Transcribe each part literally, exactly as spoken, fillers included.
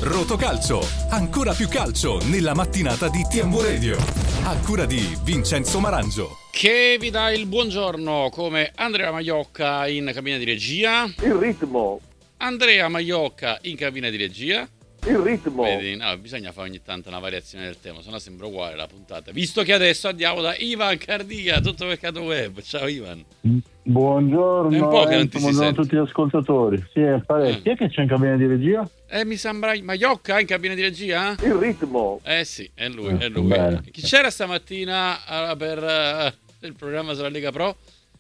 Rotocalcio, ancora più calcio nella mattinata di T M Radio. A cura di Vincenzo Marangio. Che vi dà il buongiorno come Andrea Maiocca in cabina di regia. Il ritmo. Andrea Maiocca in cabina di regia. Il ritmo. Vedi, no, bisogna fare ogni tanto una variazione del tema, sennò sembra uguale la puntata. Visto che adesso andiamo da Ivan Cardia, tutto mercato web. Ciao Ivan. Buongiorno, è un po' che non ti buongiorno si a tutti gli ascoltatori. Sì, è parecchio. Eh. Chi è che c'è in cabina di regia? Eh, mi sembra Maiocca in cabina di regia? Il ritmo. Eh sì, è lui, Eh, è lui. bene. Chi c'era stamattina uh, per uh, il programma sulla Lega Pro?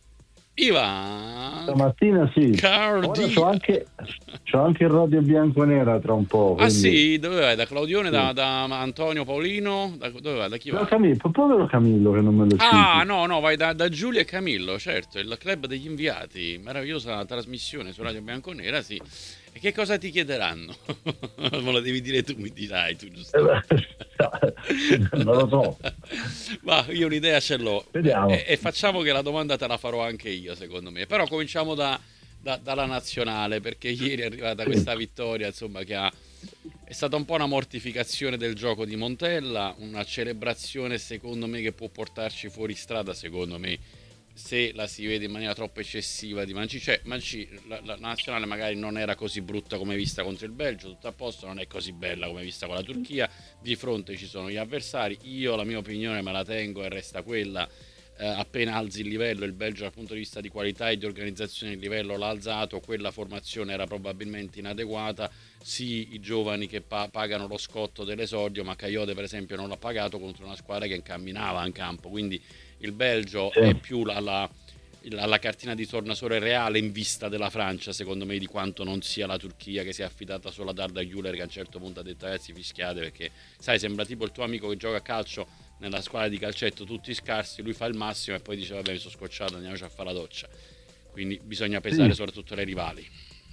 Ivan Stamattina sì. Cardia. Ora c'ho anche, c'ho anche il radio bianco e nera tra un po'. Ah quindi... sì? Dove vai? Da Claudione, Sì. da, da Antonio Paolino? Da, dove vai? Da chi Da vai? Camillo, povero Camillo che non me lo Ah scrivi. no, no, vai da, da Giulia e Camillo, certo, il club degli inviati, meravigliosa trasmissione su Radio Bianconera, sì. E che cosa ti chiederanno? Me lo devi dire tu, mi dirai tu, giusto? Non lo so. Ma io un'idea ce l'ho. Vediamo. E, e facciamo che la domanda te la farò anche io, secondo me. Però cominciamo da, da- dalla nazionale, perché ieri è arrivata questa vittoria, insomma, che ha, è stata un po' una mortificazione del gioco di Montella, una celebrazione, secondo me, che può portarci fuori strada, secondo me, se la si vede in maniera troppo eccessiva di Manci. Cioè, Manci, la, la nazionale magari non era così brutta come vista contro il Belgio, tutto a posto, non è così bella come vista con la Turchia, di fronte ci sono gli avversari, io la mia opinione me la tengo e resta quella, eh, appena alzi il livello, il Belgio dal punto di vista di qualità e di organizzazione il livello l'ha alzato, quella formazione era probabilmente inadeguata, sì i giovani che pa- pagano lo scotto dell'esordio, ma Caiote per esempio non l'ha pagato contro una squadra che incamminava in campo, quindi il Belgio Sì. è più la, la, la, la cartina di tornasole reale in vista della Francia, secondo me, di quanto non sia la Turchia che si è affidata solo ad Arda Güler, che a un certo punto ha detto ragazzi fischiate, perché sai, sembra tipo il tuo amico che gioca a calcio nella squadra di calcetto, tutti scarsi, lui fa il massimo e poi dice vabbè mi sono scocciato, andiamoci a fare la doccia. Quindi bisogna pesare Sì. soprattutto le rivali.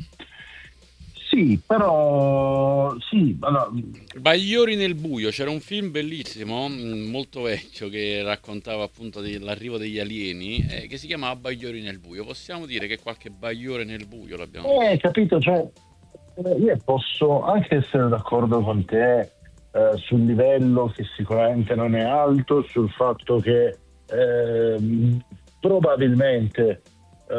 Sì, però sì, allora, Bagliori nel buio, c'era un film bellissimo, mh, molto vecchio, che raccontava appunto dell'arrivo degli alieni, eh, che si chiamava Bagliori nel buio. Possiamo dire che qualche Bagliore nel buio l'abbiamo eh, capito, cioè eh, io posso anche essere d'accordo con te eh, sul livello che sicuramente non è alto, sul fatto che ehm, probabilmente eh,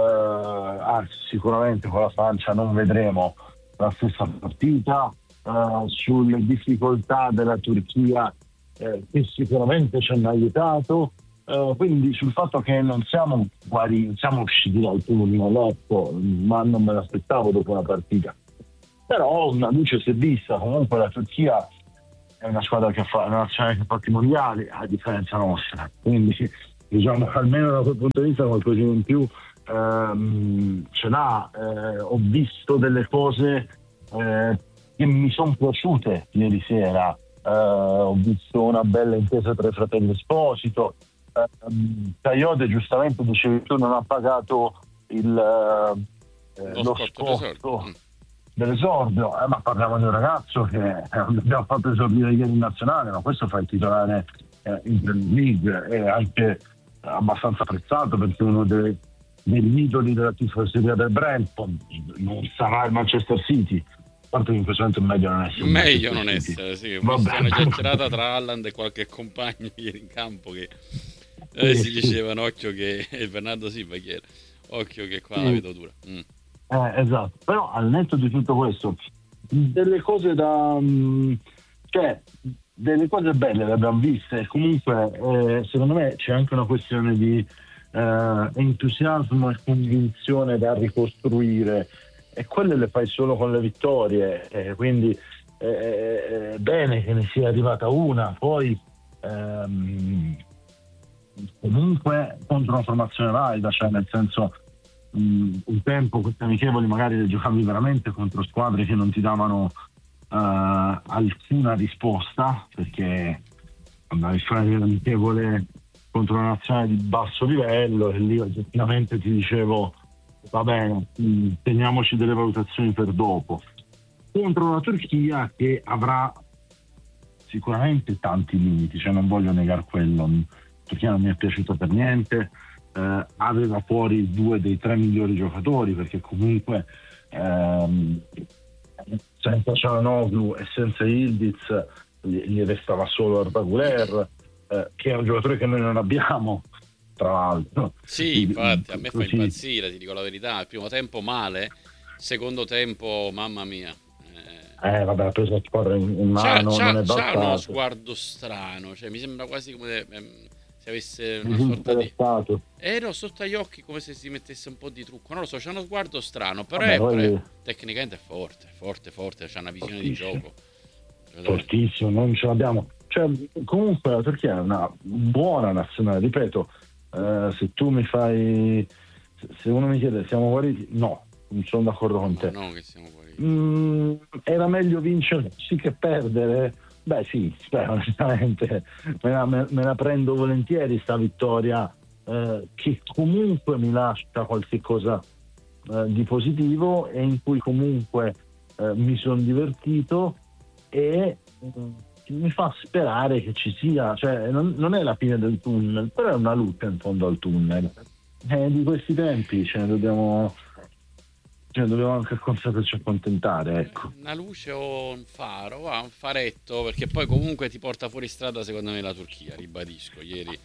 anzi sicuramente con la Francia non vedremo la stessa partita, eh, sulle difficoltà della Turchia eh, che sicuramente ci hanno aiutato, eh, quindi sul fatto che non siamo guari, siamo usciti dal turno letto, ma non me l'aspettavo dopo la partita, però una luce si è vista. Comunque la Turchia è una squadra che fa una nazionale che ha fatto i mondiali a differenza nostra, quindi diciamo almeno da quel punto di vista qualcosina in più ehm, ce l'ha. Eh, ho visto delle cose eh, che mi sono piaciute ieri sera, eh, ho visto una bella intesa tra i fratelli Esposito, eh, Caiote giustamente dicevi tu non ha pagato il, eh, lo lo scotto d'esordio. scotto Mm. dell'esordio, eh, ma parliamo di un ragazzo che eh, abbiamo fatto esordire ieri in nazionale, ma questo fa il titolare eh, in Premier League, è anche abbastanza apprezzato perché è uno dei, degli idoli della tifoseria del Brentford, non sarà il Manchester City, a parte che in questo momento è meglio non essere Meglio il non Manchester City. essere, sì, ho Vabbè. visto una chiacchierata tra Haaland e qualche compagno ieri in campo che eh, Sì, si sì. dicevano occhio che il Bernardo Silva chi era? Occhio che qua la Sì. vedo dura. Mm. Eh, esatto, però al netto di tutto questo delle cose da mh, cioè delle cose belle le abbiamo viste, comunque eh, secondo me c'è anche una questione di eh, entusiasmo e convinzione da ricostruire, e quelle le fai solo con le vittorie, eh, quindi eh, è bene che ne sia arrivata una, poi ehm, comunque contro una formazione valida, cioè nel senso Um, un tempo queste amichevoli magari le giocavi veramente contro squadre che non ti davano uh, alcuna risposta, perché andavi a fare l'amichevole contro una nazionale di basso livello e lì oggettivamente ti dicevo va bene, mh, teniamoci delle valutazioni per dopo, contro una Turchia che avrà sicuramente tanti limiti, cioè non voglio negare quello, la Turchia non mi è piaciuta per niente. Uh, aveva fuori due dei tre migliori giocatori, perché comunque um, senza Çalhanoğlu e senza Yildiz gli, gli restava solo Arda Güler, eh, che è un giocatore che noi non abbiamo, tra l'altro. Sì, infatti, a me fa Così. impazzire, ti dico la verità. Il primo tempo male, secondo tempo, mamma mia. Eh, vabbè, ha preso la squadra in, in mano, c'ha, non è c'ha, c'ha uno bastato. sguardo strano, cioè mi sembra quasi come ehm, se avesse una sorta di... Disinteressato. Eh no, sotto agli occhi come se si mettesse un po' di trucco, non lo so, c'ha uno sguardo strano, però Vabbè, è, poi- però è- tecnicamente è forte, forte, forte, c'ha una visione di Fortissimo. gioco. Fortissimo, non ce l'abbiamo. Cioè, comunque la Turchia è una buona nazionale, ripeto, eh, se tu mi fai, se- se uno mi chiede siamo guariti, no, non sono d'accordo con Ma te. no, che siamo fuori. Mm, era meglio vincere sì che perdere? Beh sì, beh, onestamente me la, me, me la prendo volentieri sta vittoria, eh, che comunque mi lascia qualche cosa eh, di positivo e in cui comunque eh, mi sono divertito e mm, mi fa sperare che ci sia, cioè non, non è la fine del tunnel, però è una luce in fondo al tunnel. E di questi tempi ce ne dobbiamo, ce ne dobbiamo anche saperci accontentare, ecco. Una luce o un faro, va, un faretto, perché poi comunque ti porta fuori strada secondo me la Turchia, ribadisco, ieri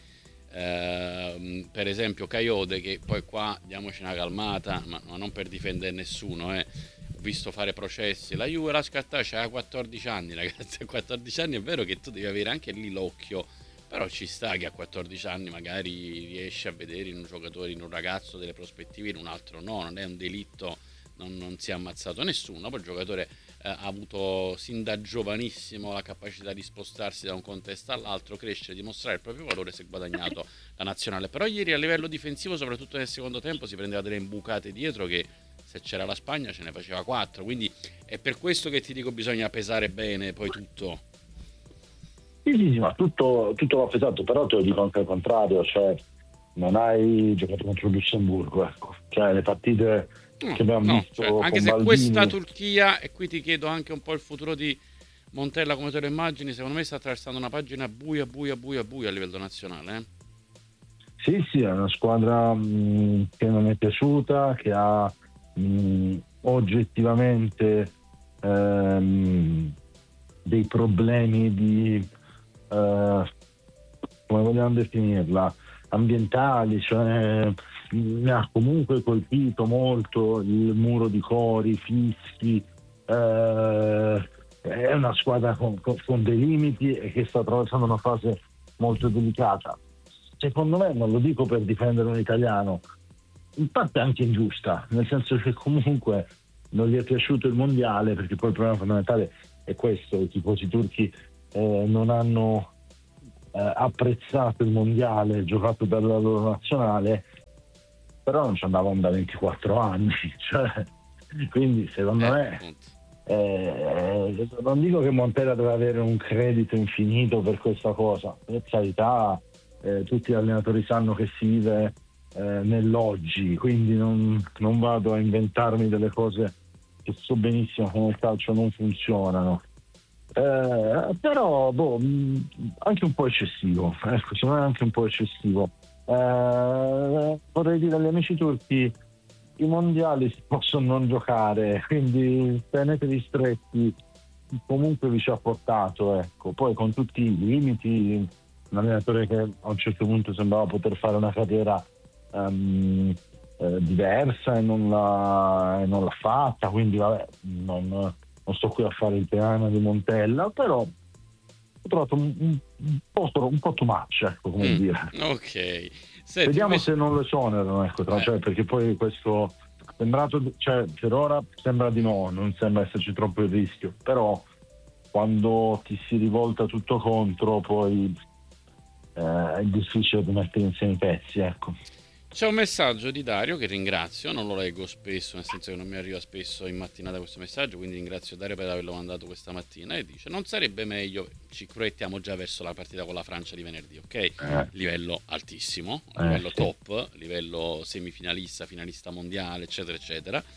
ehm, per esempio Kayode, che poi qua diamoci una calmata, ma, ma non per difendere nessuno, eh. Ho visto fare processi, la Juve la scattata c'ha quattordici anni, ragazzi, a quattordici anni è vero che tu devi avere anche lì l'occhio, però ci sta che a quattordici anni magari riesci a vedere in un giocatore, in un ragazzo delle prospettive, in un altro no, non è un delitto. Non, non si è ammazzato nessuno, poi il giocatore eh, ha avuto sin da giovanissimo la capacità di spostarsi da un contesto all'altro, crescere, dimostrare il proprio valore, si è guadagnato la nazionale. Però ieri a livello difensivo, soprattutto nel secondo tempo, si prendeva delle imbucate dietro che se c'era la Spagna ce ne faceva quattro, quindi è per questo che ti dico bisogna pesare bene poi tutto. Sì, sì, sì, ma tutto, tutto va pesato, però te lo dico anche al contrario, cioè non hai giocato contro il Lussemburgo, ecco, cioè le partite No, che abbiamo no, visto cioè, con anche se Maldini, questa Turchia, e qui ti chiedo anche un po' il futuro di Montella come te lo immagini, secondo me sta attraversando una pagina buia, buia, buia, buia a livello nazionale. Eh? sì, sì, è una squadra mh, che non è piaciuta, che ha mh, oggettivamente ehm, dei problemi di, eh, come vogliamo definirla, ambientali, cioè mi ha comunque colpito molto il muro di cori, fischi, eh, è una squadra con, con, con dei limiti e che sta attraversando una fase molto delicata. Secondo me, non lo dico per difendere un italiano, in parte anche ingiusta, nel senso che comunque non gli è piaciuto il mondiale, perché poi il problema fondamentale è questo: i tifosi turchi eh, non hanno eh, apprezzato il mondiale giocato dalla loro nazionale, però non ci andavamo da ventiquattro anni, cioè, quindi secondo Eh, me appunto. eh, non dico che Montella deve avere un credito infinito per questa cosa, per carità, eh, tutti gli allenatori sanno che si vive eh, nell'oggi, quindi non, non vado a inventarmi delle cose che so benissimo che nel calcio non funzionano. Eh, però boh, mh, anche un po' eccessivo, ecco, secondo me anche un po' eccessivo. Eh, vorrei dire agli amici turchi: i mondiali si possono non giocare, quindi tenetevi stretti, comunque vi ci ha portato, ecco. Poi con tutti i limiti, un allenatore che a un certo punto sembrava poter fare una carriera um, eh, diversa e non, l'ha, e non l'ha fatta, quindi vabbè, non, non sto qui a fare il piano di Montella, però ho trovato un, un, un, po', un po' too much, ecco, come Mm, dire. ok. Senti, Vediamo invece- se non lo esonerano, ecco, tra, Eh. cioè, perché poi questo sembrato, cioè, per ora sembra di no, non sembra esserci troppo il rischio, però quando ti si rivolta tutto contro poi eh, è difficile mettere insieme i pezzi, ecco. C'è un messaggio di Dario che ringrazio, non lo leggo spesso, nel senso che non mi arriva spesso in mattinata questo messaggio, quindi ringrazio Dario per averlo mandato questa mattina, e dice: non sarebbe meglio, ci proiettiamo già verso la partita con la Francia di venerdì, ok? Eh, Livello altissimo, Eh, livello sì. top, livello semifinalista, finalista mondiale, eccetera, eccetera.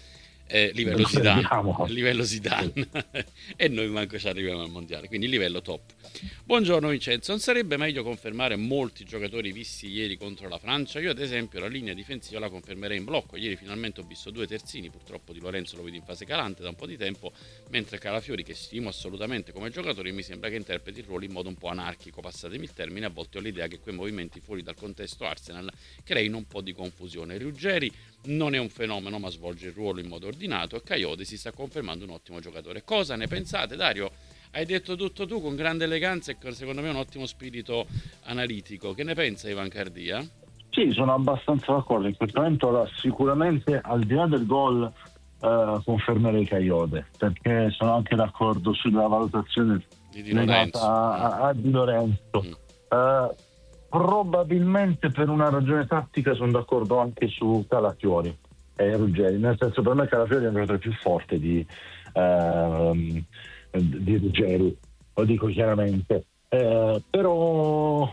eh, livello Non Zidane, crediamo. livello Zidane. E noi manco ci arriviamo al mondiale, quindi livello top. Buongiorno Vincenzo, non sarebbe meglio confermare molti giocatori visti ieri contro la Francia? Io ad esempio la linea difensiva la confermerei in blocco. Ieri finalmente ho visto due terzini, purtroppo Di Lorenzo lo vedo in fase calante da un po' di tempo, mentre Calafiori, che stimo assolutamente come giocatore, mi sembra che interpreti il ruolo in modo un po' anarchico, passatemi il termine. A volte ho l'idea che quei movimenti fuori dal contesto Arsenal creino un po' di confusione. Ruggeri non è un fenomeno ma svolge il ruolo in modo ordinato, e Kayode si sta confermando un ottimo giocatore. Cosa ne pensate, Dario? Hai detto tutto tu con grande eleganza e con, secondo me, un ottimo spirito analitico. Che ne pensa Ivan Cardia? Sì, sono abbastanza d'accordo. In questo momento allora, sicuramente al di là del gol eh, confermerei Kayode, perché sono anche d'accordo sulla valutazione di Di legata Lorenzo. a, a Di Lorenzo. Mm. Eh, probabilmente per una ragione tattica sono d'accordo anche su Calafiori e Ruggeri, nel senso, per me Calafiori è un giocatore più forte di, ehm, di Ruggeri, lo dico chiaramente, eh, però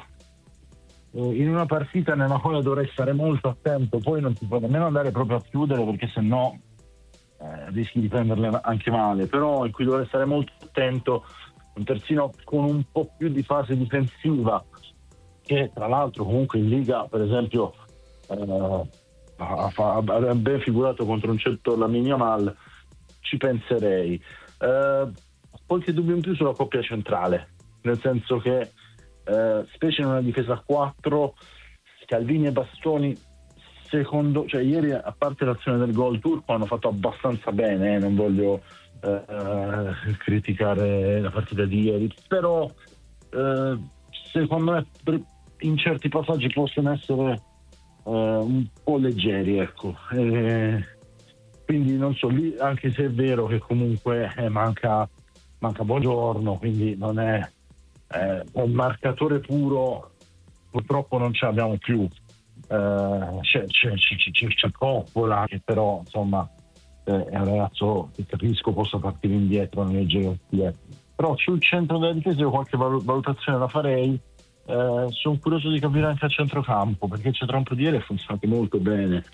in una partita nella quale dovrei stare molto attento, poi non ti puoi nemmeno andare proprio a chiudere, perché sennò eh, rischi di prenderle anche male, però in cui dovrei stare molto attento, un terzino con un po' più di fase difensiva, che tra l'altro comunque in Liga per esempio eh, ha, ha, ha ben figurato contro un certo Lamine Yamal, ci penserei. Eh, qualche dubbio in più sulla coppia centrale, nel senso che eh, specie in una difesa a quattro, Scalvini e Bastoni, secondo, cioè ieri, a parte l'azione del gol turco, hanno fatto abbastanza bene, eh, non voglio eh, eh, criticare la partita di ieri, però eh, secondo me in certi passaggi possono essere eh, un po' leggeri, ecco. E quindi non so, lì, anche se è vero che comunque eh, manca manca Buongiorno, quindi non è eh, un marcatore puro, purtroppo non ce l'abbiamo più. Eh, c'è, c'è, c'è, c'è Coppola, che però insomma eh, è un ragazzo che capisco possa partire indietro nelle gerarchie, però sul centro della difesa io qualche valutazione la farei. Eh, sono curioso di capire anche a centrocampo, perché il centrocampo di ieri è funzionato molto bene.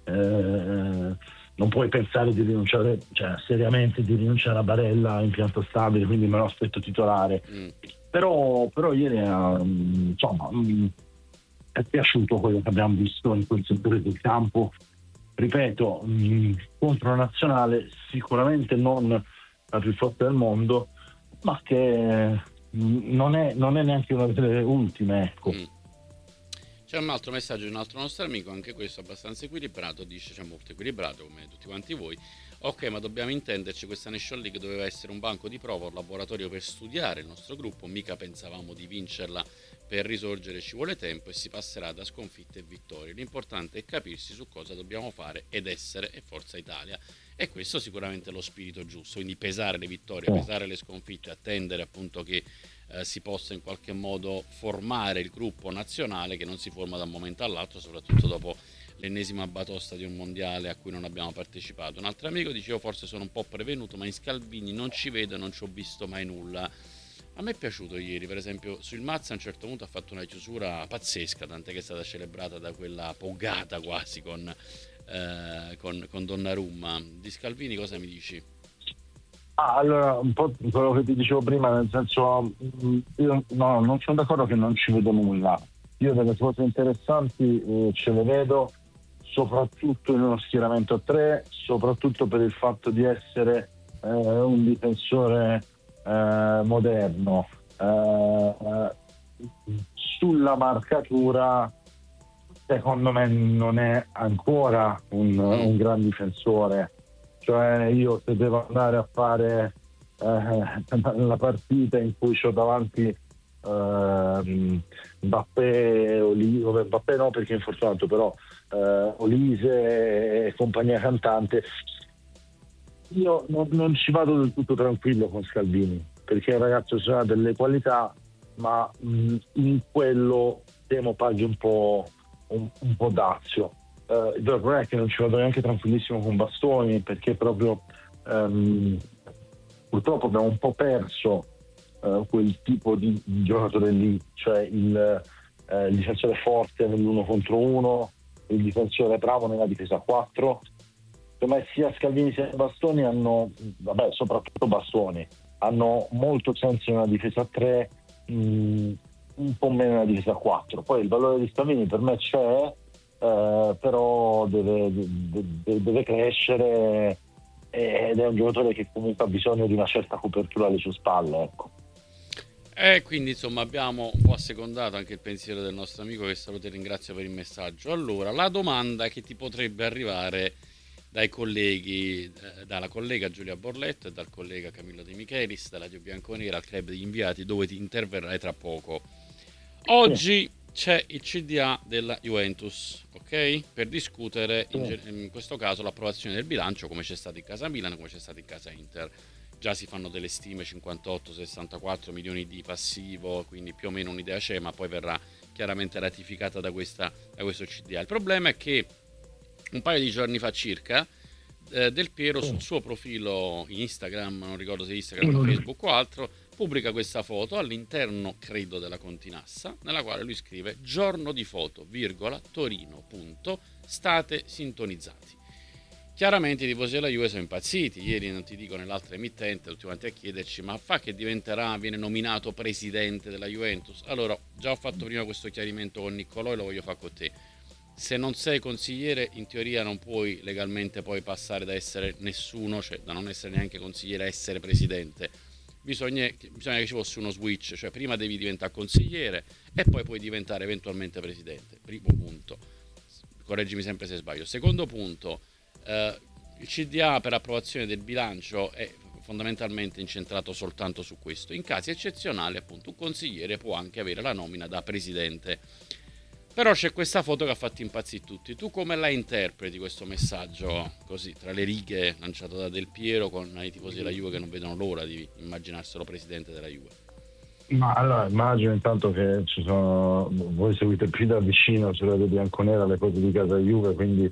Eh, non puoi pensare di rinunciare, cioè seriamente di rinunciare a Barella in pianto stabile, quindi me lo aspetto titolare. Mm. Però, però ieri um, insomma um, è piaciuto quello che abbiamo visto in quel settore del campo. Ripeto, um, contro la nazionale sicuramente non la più forte del mondo, ma che um, non è, non è neanche una delle ultime, ecco. Mm. C'è un altro messaggio di un altro nostro amico, anche questo abbastanza equilibrato, dice, cioè molto equilibrato come tutti quanti voi. Ok, ma dobbiamo intenderci, questa Nation League doveva essere un banco di prova, un laboratorio per studiare il nostro gruppo, mica pensavamo di vincerla. Per risorgere ci vuole tempo e si passerà da sconfitte e vittorie. L'importante è capirsi su cosa dobbiamo fare ed essere e Forza Italia. E questo sicuramente è lo spirito giusto, quindi pesare le vittorie, pesare le sconfitte, attendere appunto che eh, si possa in qualche modo formare il gruppo nazionale, che non si forma da un momento all'altro, soprattutto dopo l'ennesima batosta di un mondiale a cui non abbiamo partecipato. Un altro amico dice: io forse sono un po' prevenuto, ma in Scalvini non ci vedo, non ci ho visto mai nulla. A me è piaciuto ieri, per esempio, sul Mazza a un certo punto ha fatto una chiusura pazzesca, tant'è che è stata celebrata da quella pogata quasi con, eh, con, con Donnarumma. Di Scalvini cosa mi dici? Ah, allora, un po' quello che ti dicevo prima, nel senso, io no, non sono d'accordo che non ci vedo nulla. Io delle cose interessanti eh, ce le vedo, soprattutto in uno schieramento a tre, soprattutto per il fatto di essere eh, un difensore eh, moderno. Eh, eh, sulla marcatura, secondo me, non è ancora un, un gran difensore. Cioè, io se devo andare a fare eh, la partita in cui c'ho davanti eh, Mbappé, Olise, Mbappé no perché è infortunato, però eh, Olise e compagnia cantante, io non, non ci vado del tutto tranquillo con Scalvini, perché il ragazzo ha delle qualità, ma mh, in quello temo paghi un po', un, un po' dazio. Uh, il problema è che non ci vado neanche tranquillissimo con Bastoni, perché proprio um, purtroppo abbiamo un po' perso uh, quel tipo di, di giocatore lì, cioè il, uh, il difensore forte nell'uno contro uno, il difensore bravo nella difesa a quattro, come sia Scalvini sia Bastoni hanno, vabbè, soprattutto Bastoni, hanno molto senso in una difesa a tre, mh, un po' meno in una difesa a quattro. Poi il valore di Scalvini per me c'è, eh, però deve, deve, deve crescere, ed è un giocatore che comunque ha bisogno di una certa copertura alle sue spalle, ecco. E quindi insomma abbiamo un po' assecondato anche il pensiero del nostro amico, che saluto e ringrazio per il messaggio. Allora, la domanda che ti potrebbe arrivare dai colleghi, eh, dalla collega Giulia Borletto e dal collega Camillo De Michelis, dalla Radio Bianconera al club degli inviati, dove ti interverrai tra poco. Oggi c'è il C D A della Juventus, ok? Per discutere in, in questo caso l'approvazione del bilancio, come c'è stato in casa Milan, come c'è stato in casa Inter. Già si fanno delle stime, cinquantotto sessantaquattro milioni di passivo, quindi più o meno un'idea c'è, ma poi verrà chiaramente ratificata da, questa, da questo C D A. Il problema è che un paio di giorni fa circa, eh, Del Piero sul suo profilo Instagram, non ricordo se Instagram o Facebook o altro, pubblica questa foto all'interno, credo, della Continassa, nella quale lui scrive: giorno di foto, virgola, Torino, punto, state sintonizzati. Chiaramente i tifosi della Juve sono impazziti. Ieri, non ti dico, nell'altra emittente tutti quanti a chiederci: ma fa che diventerà, viene nominato presidente della Juventus? Allora, già ho fatto prima questo chiarimento con Niccolò e lo voglio fare con te. Se non sei consigliere, in teoria non puoi legalmente poi passare da essere nessuno, cioè da non essere neanche consigliere a essere presidente. Bisogna, bisogna che ci fosse uno switch, cioè prima devi diventare consigliere e poi puoi diventare eventualmente presidente. Primo punto, correggimi sempre se sbaglio. Secondo punto, Uh, il C D A per approvazione del bilancio è fondamentalmente incentrato soltanto su questo. In casi eccezionali, appunto, un consigliere può anche avere la nomina da presidente. Però c'è questa foto che ha fatto impazzire tutti. Tu come la interpreti questo messaggio così tra le righe lanciato da Del Piero, con i tifosi della Juve che non vedono l'ora di immaginarselo presidente della Juve? Ma allora immagino intanto che ci sono, voi seguite più da vicino sulla Radio Bianconera le cose di casa Juve, quindi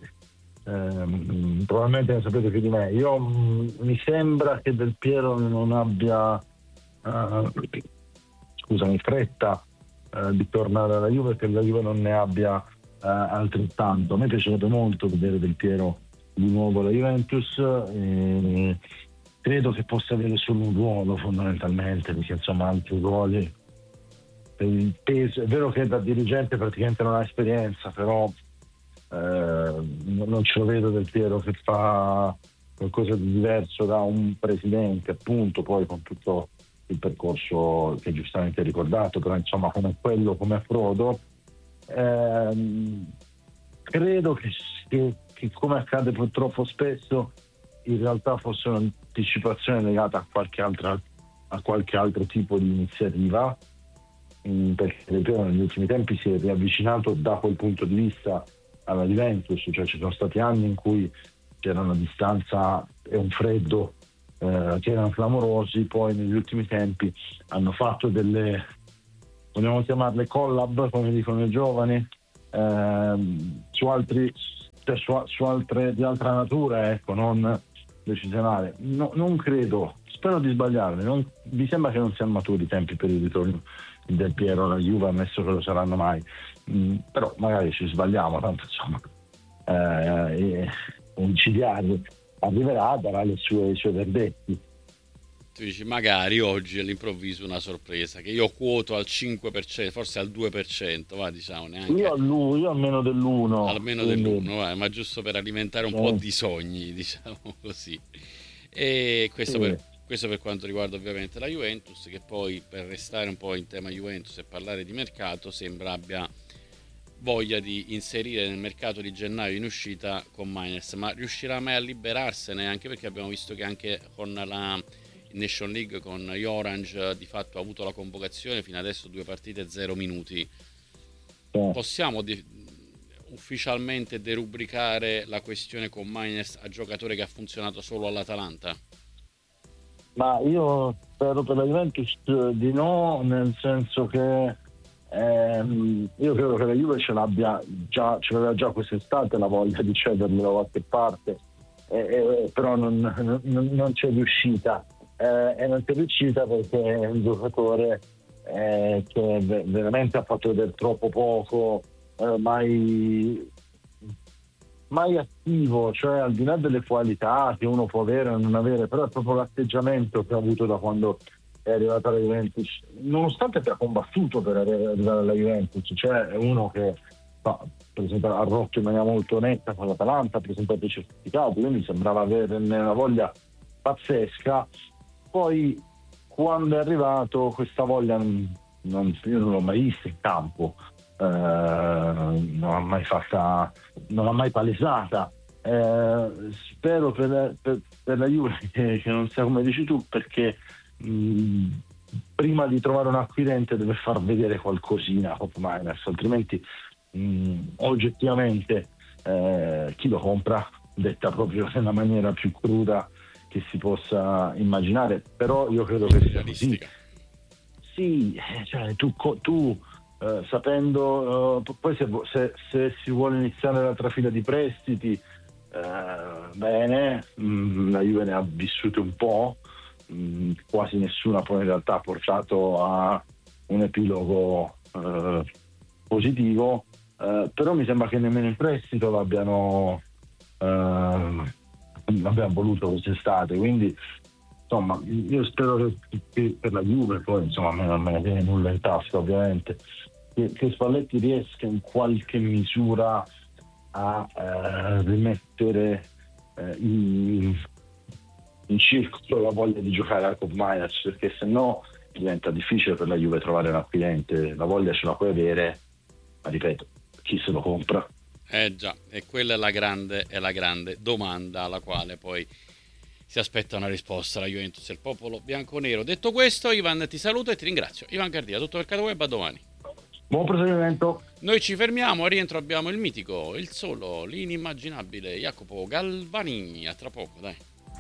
Eh, probabilmente ne sapete più di me. Io mh, mi sembra che Del Piero non abbia uh, scusami fretta uh, di tornare alla Juve, che la Juve non ne abbia uh, altrettanto. A me piacerebbe molto vedere Del Piero di nuovo alla Juventus, e credo che possa avere solo un ruolo fondamentalmente, perché insomma altri ruoli per il peso. È vero che da dirigente praticamente non ha esperienza, però Eh, non ce lo vedo Del Piero che fa qualcosa di diverso da un presidente, appunto, poi con tutto il percorso che giustamente hai ricordato, però insomma come quello, come Frodo, ehm, credo che, che, che come accade purtroppo spesso in realtà fosse un'anticipazione legata a qualche altra a qualche altro tipo di iniziativa, mh, perché Del Piero negli ultimi tempi si è riavvicinato da quel punto di vista alla Juventus, cioè ci sono stati anni in cui c'era una distanza e un freddo eh, che erano clamorosi. Poi negli ultimi tempi hanno fatto delle, vogliamo chiamarle collab, come dicono i giovani, ehm, su altri, cioè su, su altre di altra natura, ecco, non decisionale. No, non credo, spero di sbagliarmi, non, mi sembra che non siano maturi i tempi per il ritorno di Del Piero alla Juve, ammesso che lo saranno mai. Mm, però magari ci sbagliamo, tanto insomma eh, un C D A arriverà, darà le sue, i suoi verdetti. Tu dici magari oggi all'improvviso una sorpresa che io quoto al cinque per cento, forse al due per cento, va, diciamo, neanche io, lui, io almeno dell'uno almeno quindi... dell'uno, va, ma giusto per alimentare un eh. po' di sogni, diciamo così. E questo, sì. per, questo per quanto riguarda ovviamente la Juventus, che poi, per restare un po' in tema Juventus e parlare di mercato, sembra abbia voglia di inserire nel mercato di gennaio in uscita con Mainers, ma riuscirà mai a liberarsene? Anche perché abbiamo visto che anche con la Nation League, con gli Orange, di fatto ha avuto la convocazione, fino adesso due partite, zero minuti. Possiamo di- ufficialmente derubricare la questione con Mainers a giocatore che ha funzionato solo all'Atalanta? Ma io spero per la Juventus di no, nel senso che ehm, io credo che la Juve ce l'abbia già, ce l'aveva già quest'estate la voglia di cederlo da qualche parte, eh, eh, però non, non, non c'è riuscita, eh, e non c'è riuscita perché è un giocatore eh, che veramente ha fatto vedere troppo poco, eh, mai mai attivo, cioè al di là delle qualità che uno può avere o non avere, però è proprio l'atteggiamento che ha avuto da quando è arrivato alla Juventus, nonostante abbia combattuto per arrivare alla Juventus, cioè è uno che no, per esempio ha rotto in maniera molto netta con l'Atalanta, ha presentato i certificati, quindi sembrava averne una voglia pazzesca. Poi quando è arrivato questa voglia non, io non l'ho mai vista in campo, eh, non l'ha mai fatta, non l'ha mai palesata. Eh, spero per, per, per la Juve che, che non sia come dici tu, perché mh, prima di trovare un acquirente deve far vedere qualcosina Koop Meiners, altrimenti mh, oggettivamente eh, chi lo compra, detta proprio nella maniera più cruda che si possa immaginare. Però io credo che sia così. Sì, cioè tu, tu eh, sapendo uh, poi se, se, se si vuole iniziare la trafila di prestiti, eh, bene, mh, la Juve ne ha vissute un po', mh, quasi nessuna poi in realtà ha portato a un epilogo eh, positivo, eh, però mi sembra che nemmeno in prestito l'abbiano eh, l'abbiamo voluto quest'estate, quindi insomma io spero che, che per la Juve, poi insomma a me non me ne viene nulla in tasca ovviamente, che, che Spalletti riesca in qualche misura a eh, rimettere eh, in, in circolo la voglia di giocare al Koop Meiners, perché se no diventa difficile per la Juve trovare un acquirente. La voglia ce la puoi avere, ma ripeto, chi se lo compra? Eh già, e quella è la grande, è la grande domanda alla quale poi si aspetta una risposta la Juventus e il popolo bianconero. Detto questo, Ivan, ti saluto e ti ringrazio. Ivan Cardia, tutto Mercato Web, a domani. Buon proseguimento. Noi ci fermiamo, a rientro abbiamo il mitico, il solo, l'inimmaginabile Jacopo Galvani. A tra poco, dai.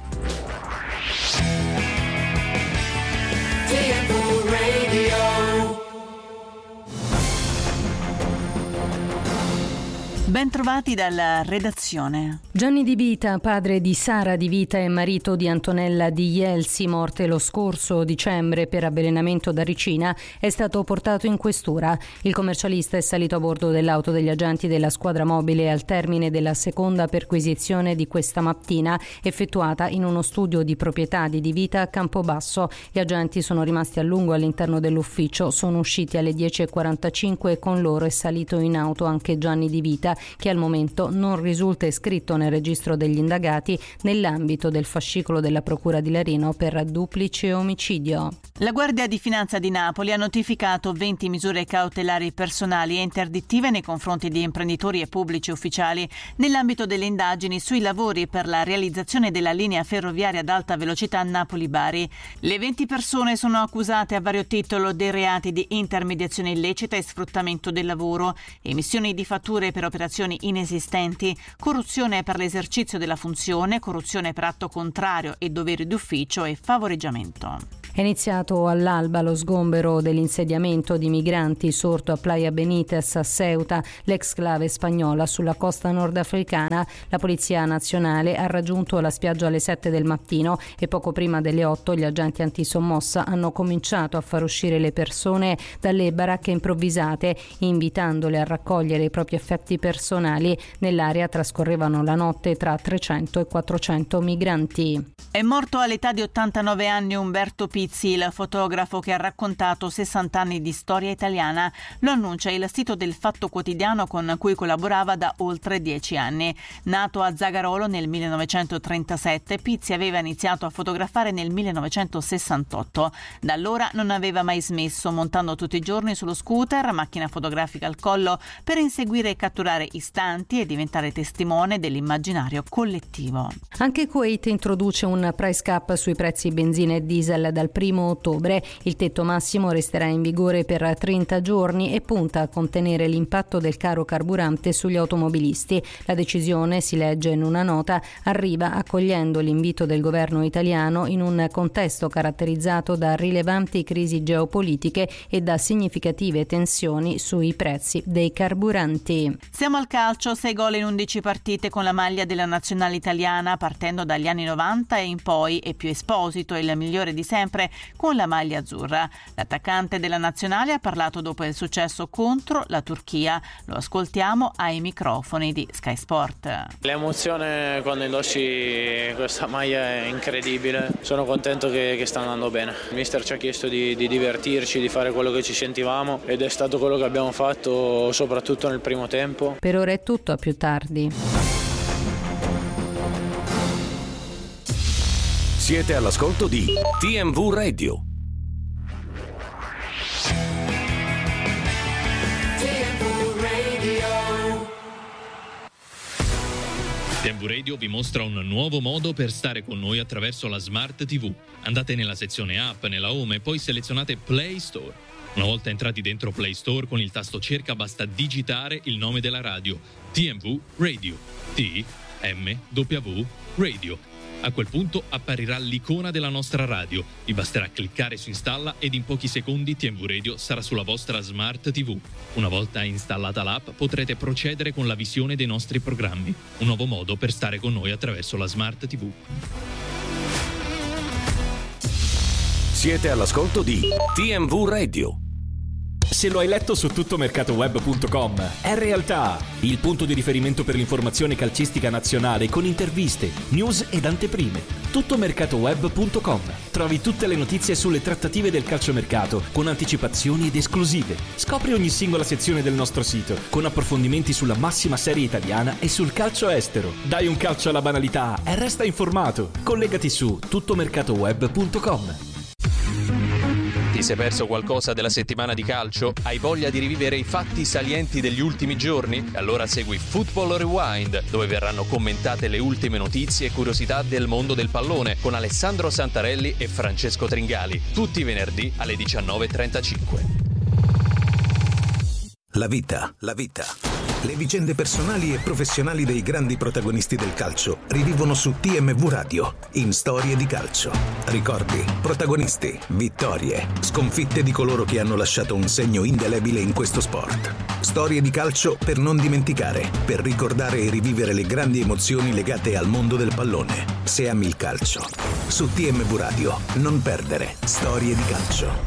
Ben trovati dalla redazione. Gianni Di Vita, padre di Sara Di Vita e marito di Antonella Di Jelsi, morte lo scorso dicembre per avvelenamento da ricina, è stato portato in questura. Il commercialista è salito a bordo dell'auto degli agenti della squadra mobile al termine della seconda perquisizione di questa mattina, effettuata in uno studio di proprietà di Di Vita a Campobasso. Gli agenti sono rimasti a lungo all'interno dell'ufficio, sono usciti alle dieci e quarantacinque e con loro è salito in auto anche Gianni Di Vita, che al momento non risulta iscritto nel registro degli indagati nell'ambito del fascicolo della Procura di Larino per duplice omicidio. La Guardia di Finanza di Napoli ha notificato venti misure cautelari personali e interdittive nei confronti di imprenditori e pubblici ufficiali nell'ambito delle indagini sui lavori per la realizzazione della linea ferroviaria ad alta velocità Napoli-Bari. Le venti persone sono accusate a vario titolo dei reati di intermediazione illecita e sfruttamento del lavoro, emissioni di fatture per operazioni inesistenti, corruzione per l'esercizio della funzione, corruzione per atto contrario e doveri d'ufficio e favoreggiamento. È iniziato all'alba lo sgombero dell'insediamento di migranti sorto a Playa Benitez a Ceuta, l'exclave spagnola sulla costa nordafricana. La Polizia Nazionale ha raggiunto la spiaggia alle sette del mattino e poco prima delle otto gli agenti antisommossa hanno cominciato a far uscire le persone dalle baracche improvvisate, invitandole a raccogliere i propri effetti personali. Nell'area trascorrevano la notte tra trecento e quattrocento migranti. È morto all'età di ottantanove anni Umberto Pizzi, il fotografo che ha raccontato sessanta anni di storia italiana. Lo annuncia il sito del Fatto Quotidiano con cui collaborava da oltre dieci anni. Nato a Zagarolo nel millenovecentotrentasette, Pizzi aveva iniziato a fotografare nel millenovecentosessantotto. Da allora non aveva mai smesso, montando tutti i giorni sullo scooter, macchina fotografica al collo, per inseguire e catturare istanti e diventare testimone dell'immaginario collettivo. Anche Kuwait introduce un price cap sui prezzi benzina e diesel dal primo ottobre. Il tetto massimo resterà in vigore per trenta giorni e punta a contenere l'impatto del caro carburante sugli automobilisti. La decisione, si legge in una nota, arriva accogliendo l'invito del governo italiano in un contesto caratterizzato da rilevanti crisi geopolitiche e da significative tensioni sui prezzi dei carburanti. Siamo al calcio, sei gol in undici partite con la maglia della nazionale italiana partendo dagli anni novanta e in poi, e più Esposito, il migliore di sempre, sempre con la maglia azzurra. L'attaccante della nazionale ha parlato dopo il successo contro la Turchia. Lo ascoltiamo ai microfoni di Sky Sport. L'emozione quando indossi questa maglia è incredibile, sono contento che, che sta andando bene. Il mister ci ha chiesto di, di divertirci, di fare quello che ci sentivamo ed è stato quello che abbiamo fatto soprattutto nel primo tempo. Per ora è tutto, a più tardi. Siete all'ascolto di T M V Radio. T M V Radio vi mostra un nuovo modo per stare con noi attraverso la Smart ti vu. Andate nella sezione app, nella home e poi selezionate Play Store. Una volta entrati dentro Play Store, con il tasto cerca basta digitare il nome della radio, T M V Radio, T M W Radio. A quel punto apparirà l'icona della nostra radio. Vi basterà cliccare su installa ed in pochi secondi T M V Radio sarà sulla vostra Smart ti vu. Una volta installata l'app potrete procedere con la visione dei nostri programmi. Un nuovo modo per stare con noi attraverso la Smart ti vu. Siete all'ascolto di T M V Radio. Se lo hai letto su tuttomercatoweb punto com, è realtà, il punto di riferimento per l'informazione calcistica nazionale con interviste, news ed anteprime. tuttomercatoweb punto com. Trovi tutte le notizie sulle trattative del calciomercato con anticipazioni ed esclusive. Scopri ogni singola sezione del nostro sito con approfondimenti sulla massima serie italiana e sul calcio estero. Dai un calcio alla banalità e resta informato. Collegati su tuttomercatoweb punto com. Ti sei perso qualcosa della settimana di calcio? Hai voglia di rivivere i fatti salienti degli ultimi giorni? Allora segui Football Rewind, dove verranno commentate le ultime notizie e curiosità del mondo del pallone con Alessandro Santarelli e Francesco Tringali, tutti i venerdì alle diciannove e trentacinque. La vita, la vita. Le vicende personali e professionali dei grandi protagonisti del calcio rivivono su T M V Radio, in Storie di calcio. Ricordi, protagonisti, vittorie, sconfitte di coloro che hanno lasciato un segno indelebile in questo sport. Storie di calcio per non dimenticare, per ricordare e rivivere le grandi emozioni legate al mondo del pallone. Se ami il calcio. Su T M V Radio, non perdere Storie di calcio.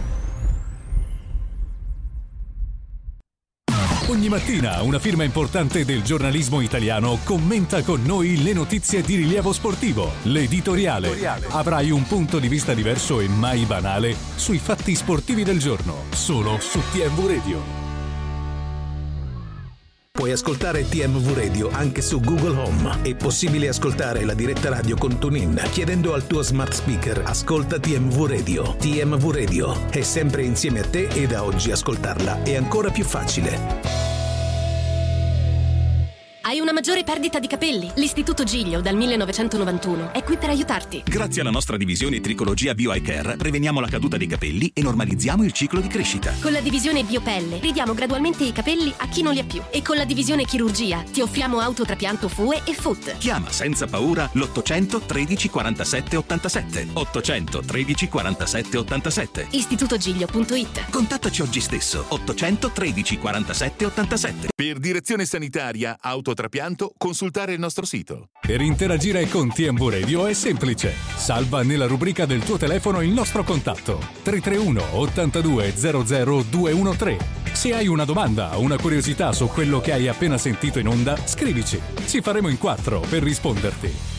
Ogni mattina una firma importante del giornalismo italiano commenta con noi le notizie di rilievo sportivo. L'editoriale. Avrai un punto di vista diverso e mai banale sui fatti sportivi del giorno, solo su T M V Radio. Puoi ascoltare T M V Radio anche su Google Home. È possibile ascoltare la diretta radio con TuneIn chiedendo al tuo smart speaker ascolta T M V Radio. T M V Radio è sempre insieme a te e da oggi ascoltarla è ancora più facile. Hai una maggiore perdita di capelli? L'Istituto Giglio dal millenovecentonovantuno è qui per aiutarti. Grazie alla nostra divisione Tricologia Bio Eye Care preveniamo la caduta dei capelli e normalizziamo il ciclo di crescita. Con la divisione Biopelle ridiamo gradualmente i capelli a chi non li ha più. E con la divisione Chirurgia ti offriamo autotrapianto F U E e F U T. Chiama senza paura l'ottocento tredici quarantasette ottantasette. ottocento tredici quarantasette ottantasette. istituto giglio punto it. Contattaci oggi stesso. ottocento tredici quarantasette ottantasette. Per direzione sanitaria autotrapianto consultare il nostro sito. Per interagire con T M V Radio è semplice. Salva nella rubrica del tuo telefono il nostro contatto tre tre uno ottantadue zero zero due uno tre. Se hai una domanda o una curiosità su quello che hai appena sentito in onda, scrivici. Ci faremo in quattro per risponderti.